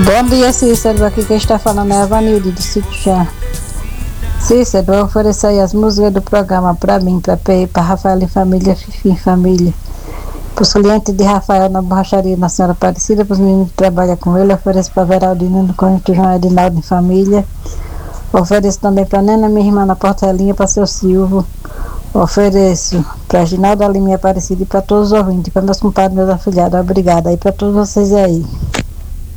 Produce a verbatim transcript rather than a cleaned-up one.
Bom dia, Cícero. Aqui quem está falando é a Vanilde do Sítio Chá. Cícero, eu ofereço aí as músicas do programa para mim, para P, para Rafael em Família, Fifi em Família. Para os clientes de Rafael na borracharia na Senhora Aparecida, para os meninos que trabalham com ele, ofereço para Veraldina no Conjunto João Edinaldo em Família. Ofereço também para Nena, minha irmã na Portelinha, para seu Silvio. Ofereço para Ginaldo Aliminha Aparecida e para todos os ouvintes, para meus compadres, meus afilhados. Obrigada aí para todos vocês aí.